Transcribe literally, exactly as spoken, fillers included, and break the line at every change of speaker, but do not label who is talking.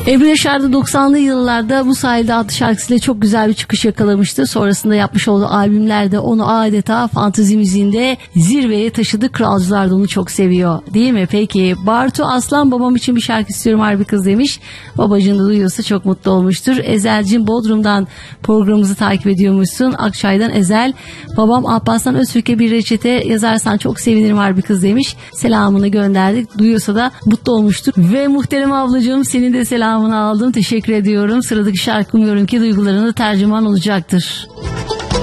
Ebru Yaşar da doksanlı yıllarda Bu Sahilde adlı şarkısıyla çok güzel bir çıkış yakalamıştı. Sonrasında yapmış olduğu albümlerde onu adeta fantezi müziğinde zirveye taşıdı. Kralcılar da onu çok seviyor, değil mi? Peki Bartu Aslan babam için bir şarkı istiyorum harbi kız demiş. Babacığını da duyuyorsa çok mutlu olmuştur. Ezel'cim Bodrum'dan programımızı takip ediyormuşsun. Akçay'dan Ezel. Babam Alparslan Öztürk'e bir reçete yazarsan çok sevinirim harbi kız demiş. Selamını gönderdik. Duyuyorsa da mutlu olmuştur. Ve muhterem ablacığım senin de selamını aldım. Teşekkür ediyorum. Sıradaki şarkı umuyorum ki duygularını tercüman olacaktır.